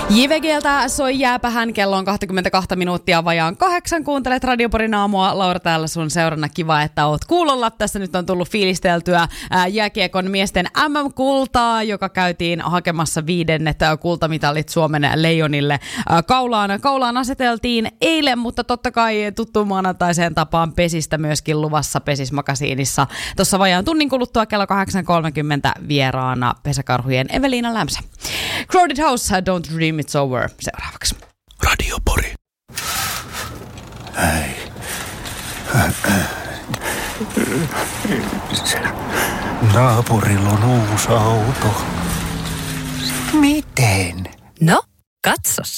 JVGltä soi jääpähän, kello on 22 minuuttia vajaan 8. Kuuntelet Radioporin aamua. Laura täällä sun seurana. Kiva, että oot kuulolla. Tässä nyt on tullut fiilisteltyä jääkiekon miesten MM-kultaa, joka käytiin hakemassa 5. kultamitalit Suomen Leijonille. Kaulaan aseteltiin eilen, mutta totta kai tuttuun maanantaiseen tapaan pesistä myöskin luvassa Pesis-makasiinissa. Tuossa vajaan tunnin kuluttua kello 8.30 vieraana pesäkarhujen Eveliina Lämsä. Crowded House, Don't Dream It's Over seuraavaksi. Radiopori. Naapurilla on uusi auto. Miten? No, katsos.